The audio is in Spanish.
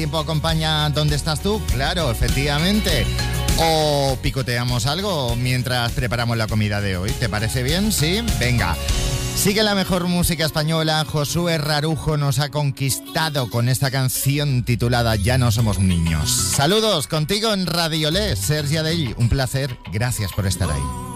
¿Tiempo acompaña dónde estás tú? Claro, efectivamente. O picoteamos algo mientras preparamos la comida de hoy. ¿Te parece bien? ¿Sí? Venga. Sigue la mejor música española. Josué Rarujo nos ha conquistado con esta canción titulada Ya no somos niños. Saludos contigo en Radiolé, Sergi Adell. Un placer. Gracias por estar ahí.